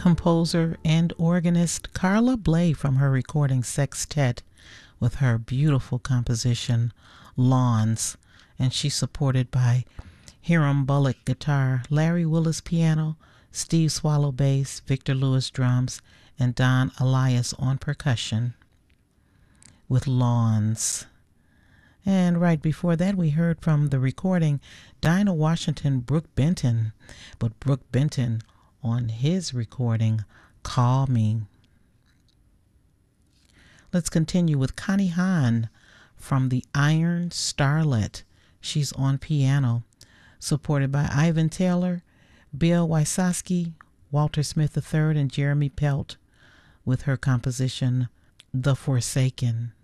composer and organist Carla Bley from her recording Sextet with her beautiful composition Lawns, and she's supported by Hiram Bullock guitar, Larry Willis piano, Steve Swallow bass, Victor Lewis drums, and Don Elias on percussion with Lawns. And right before that, we heard from the recording Dinah Washington, Brook Benton, but Brook Benton on his recording Call Me. Let's continue with Connie Hahn from the Iron Starlet. She's on piano, supported by Ivan Taylor, Bill Wysocki, Walter Smith III, and Jeremy Pelt with her composition The Forsaken.